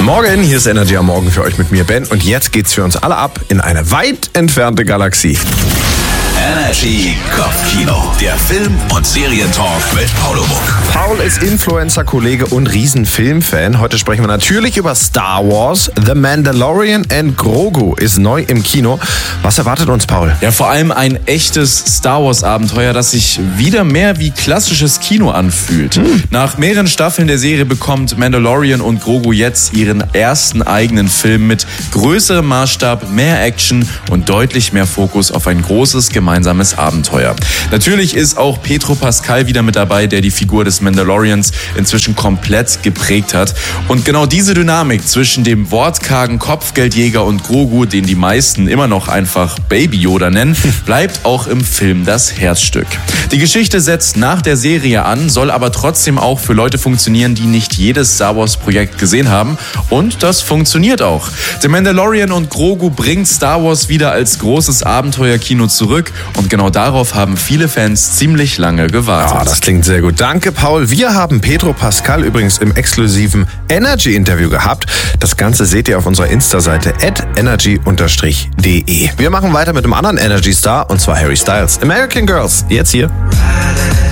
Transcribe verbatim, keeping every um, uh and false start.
Morgen, hier ist Energy am Morgen für euch mit mir, Ben. Und jetzt geht's für uns alle ab in eine weit entfernte Galaxie. Energy Kopfkino, der Film- und Serientalk mit Paulo Muck. Paul ist Influencer, Kollege und Riesenfilmfan. Heute sprechen wir natürlich über Star Wars. The Mandalorian and Grogu ist neu im Kino. Was erwartet uns, Paul? Ja, vor allem ein echtes Star Wars Abenteuer, das sich wieder mehr wie klassisches Kino anfühlt. Hm. Nach mehreren Staffeln der Serie bekommt Mandalorian und Grogu jetzt ihren ersten eigenen Film mit größerem Maßstab, mehr Action und deutlich mehr Fokus auf ein großes gemeinsames Abenteuer. Natürlich ist auch Pedro Pascal wieder mit dabei, der die Figur des Mandalorians inzwischen komplett geprägt hat. Und genau diese Dynamik zwischen dem wortkargen Kopfgeldjäger und Grogu, den die meisten immer noch einfach Baby Yoda nennen, bleibt auch im Film das Herzstück. Die Geschichte setzt nach der Serie an, soll aber trotzdem auch für Leute funktionieren, die nicht jedes Star Wars Projekt gesehen haben. Und das funktioniert auch. The Mandalorian und Grogu bringt Star Wars wieder als großes Abenteuerkino zurück. Und genau darauf haben viele Fans ziemlich lange gewartet. Ja, das klingt sehr gut. Danke, Paul. Wir haben Pedro Pascal übrigens im exklusiven Energy-Interview gehabt. Das Ganze seht ihr auf unserer Insta-Seite at energy unterstrich de. Wir machen weiter mit einem anderen Energy-Star, und zwar Harry Styles. American Girls, jetzt hier.